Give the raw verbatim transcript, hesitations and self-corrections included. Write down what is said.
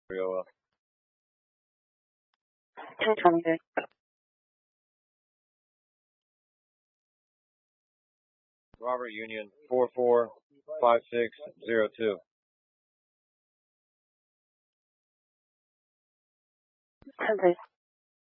O L. ten twenty-six. Robert Union four four five six zero two. ten, please.